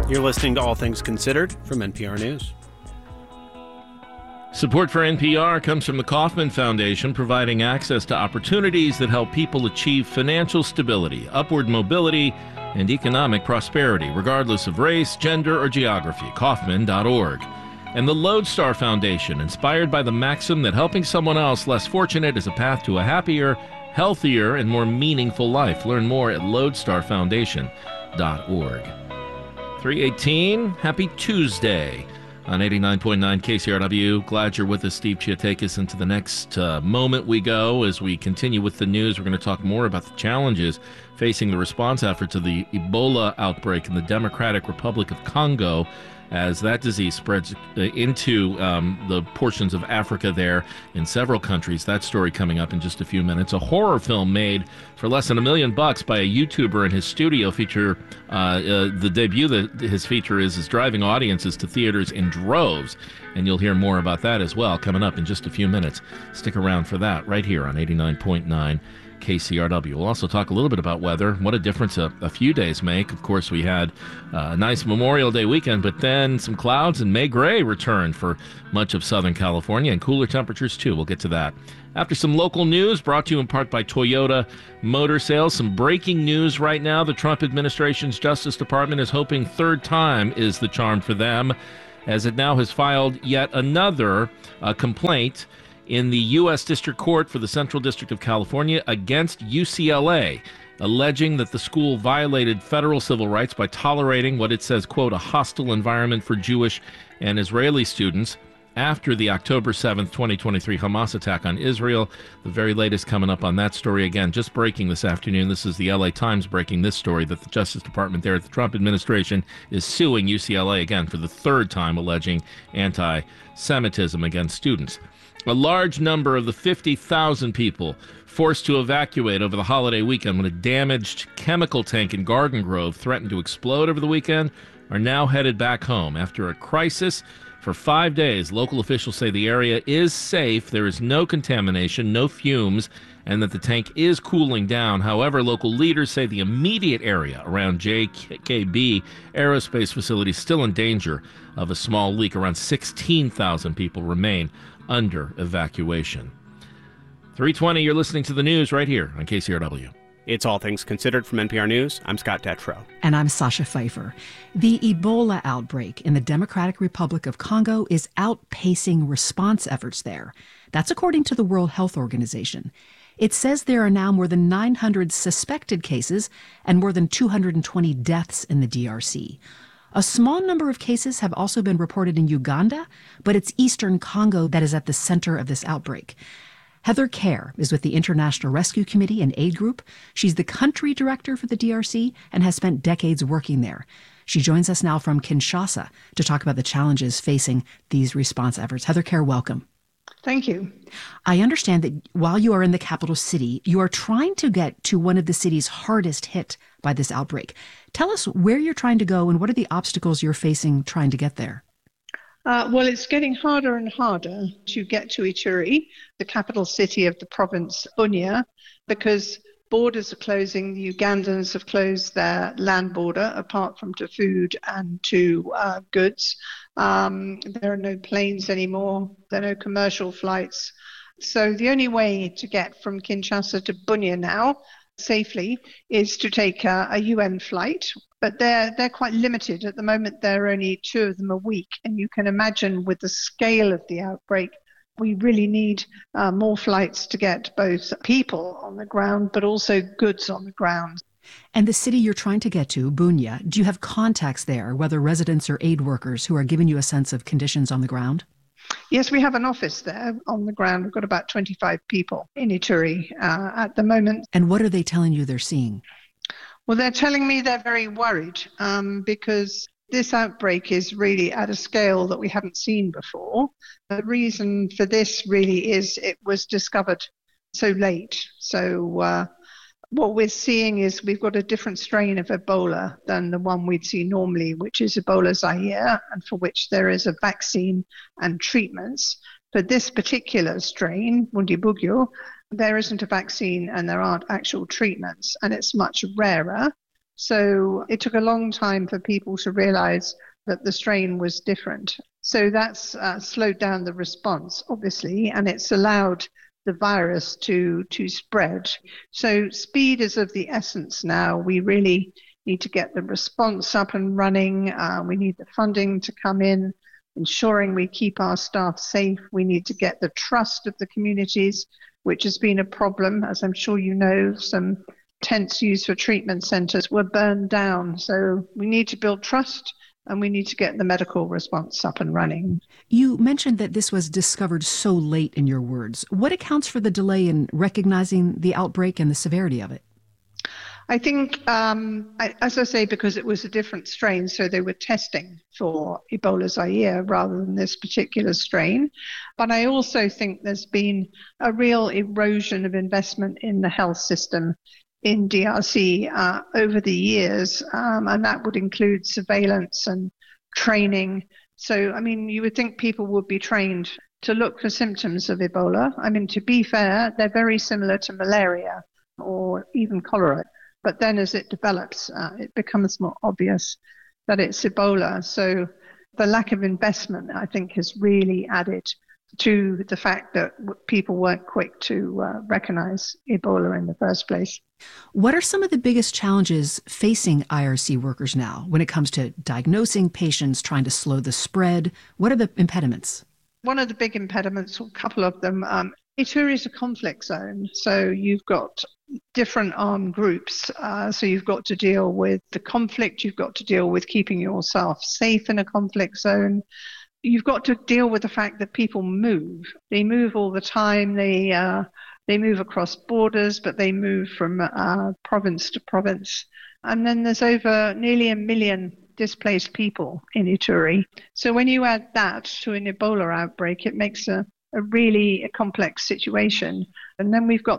You're listening to All Things Considered from NPR News. Support for NPR comes from the Kauffman Foundation, providing access to opportunities that help people achieve financial stability, upward mobility, and economic prosperity, regardless of race, gender, or geography. Kauffman.org. And the Lodestar Foundation, inspired by the maxim that helping someone else less fortunate is a path to a happier, healthier, and more meaningful life. Learn more at lodestarfoundation.org. 3:18, happy Tuesday on 89.9 KCRW. Glad you're with us, Steve Chiatakis. Into the next moment we go as we continue with the news. We're going to talk more about the challenges facing the response effort to the Ebola outbreak in the Democratic Republic of Congo as that disease spreads into the portions of Africa there in several countries. That story coming up in just a few minutes. A horror film made for less than $1 million by a YouTuber in his studio feature. The debut that his feature is driving audiences to theaters in droves. And you'll hear more about that as well coming up in just a few minutes. Stick around for that right here on 89.9 KCRW. We'll also talk a little bit about weather, what a difference a few days make. Of course, we had a nice Memorial Day weekend, but then some clouds and May Gray returned for much of Southern California, and cooler temperatures too. We'll get to that. After some local news brought to you in part by Toyota Motor Sales, some breaking news right now. The Trump administration's Justice Department is hoping third time is the charm for them, as it now has filed yet another complaint in the U.S. District Court for the Central District of California against UCLA, alleging that the school violated federal civil rights by tolerating what it says, quote, a hostile environment for Jewish and Israeli students after the October 7th, 2023 Hamas attack on Israel. The very latest coming up on that story. Again, just breaking this afternoon. This is the LA Times breaking this story that the Justice Department there at the Trump administration is suing UCLA again for the third time, alleging anti-Semitism against students. A large number of the 50,000 people forced to evacuate over the holiday weekend when a damaged chemical tank in Garden Grove threatened to explode over the weekend are now headed back home. After a crisis for 5 days, local officials say the area is safe, there is no contamination, no fumes, and that the tank is cooling down. However, local leaders say the immediate area around JKB Aerospace Facility is still in danger of a small leak. Around 16,000 people remain under evacuation. 3:20, you're listening to the news right here on KCRW. It's All Things Considered from NPR News. I'm Scott Detrow. And I'm Sasha Pfeiffer. The Ebola outbreak in the Democratic Republic of Congo is outpacing response efforts there. That's according to the World Health Organization. It says there are now more than 900 suspected cases and more than 220 deaths in the DRC. A small number of cases have also been reported in Uganda, but it's eastern Congo that is at the center of this outbreak. Heather Kerr is with the International Rescue Committee and Aid Group. She's the country director for the DRC and has spent decades working there. She joins us now from Kinshasa to talk about the challenges facing these response efforts. Heather Kerr, welcome. Thank you. I understand that while you are in the capital city, you are trying to get to one of the cities hardest hit by this outbreak. Tell us where you're trying to go and what are the obstacles you're facing trying to get there? Well, it's getting harder and harder to get to Ituri, the capital city of the province Bunia, because borders are closing. The Ugandans have closed their land border, apart from to food and to goods. There are no planes anymore. There are no commercial flights. So the only way to get from Kinshasa to Bunia now safely is to take a UN flight, but they're quite limited. At the moment, there are only 2 of them a week. And you can imagine with the scale of the outbreak, we really need more flights to get both people on the ground, but also goods on the ground. And the city you're trying to get to, Bunia, do you have contacts there, whether residents or aid workers, who are giving you a sense of conditions on the ground? Yes, we have an office there on the ground. We've got about 25 people in Ituri at the moment. And what are they telling you they're seeing? Well, they're telling me they're very worried because this outbreak is really at a scale that we haven't seen before. The reason for this really is it was discovered so late. So what we're seeing is we've got a different strain of Ebola than the one we'd see normally, which is Ebola Zaire, and for which there is a vaccine and treatments. For this particular strain, Bundibugyo, there isn't a vaccine and there aren't actual treatments, and it's much rarer. So it took a long time for people to realize that the strain was different. So that's slowed down the response, obviously, and it's allowed the virus to spread. So speed is of the essence now. We really need to get the response up and running. We need the funding to come in, ensuring we keep our staff safe. We need to get the trust of the communities, which has been a problem. As I'm sure you know, some tents used for treatment centres were burned down. So we need to build trust, and we need to get the medical response up and running. You mentioned that this was discovered so late, in your words. What accounts for the delay in recognizing the outbreak and the severity of it? I think, as I say, because it was a different strain, so they were testing for Ebola Zaire rather than this particular strain. But I also think there's been a real erosion of investment in the health system in DRC over the years, and that would include surveillance and training. So, I mean, you would think people would be trained to look for symptoms of Ebola. I mean, to be fair, they're very similar to malaria or even cholera. But then as it develops, it becomes more obvious that it's Ebola. So the lack of investment, I think, has really added to the fact that people weren't quick to recognize Ebola in the first place. What are some of the biggest challenges facing IRC workers now when it comes to diagnosing patients, trying to slow the spread? What are the impediments? One of the big impediments, or a couple of them, Ituri is a conflict zone. So you've got different armed groups. So you've got to deal with the conflict. You've got to deal with keeping yourself safe in a conflict zone. You've got to deal with the fact that people move. They move all the time. They move across borders, but they move from province to province. And then there's over nearly 1 million displaced people in Ituri. So when you add that to an Ebola outbreak, it makes a really complex situation. And then we've got